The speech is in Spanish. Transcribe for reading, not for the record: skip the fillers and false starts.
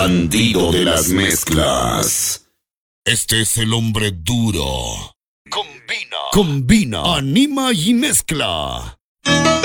bandido de las mezclas. Este es el hombre duro. Combina, anima y mezcla.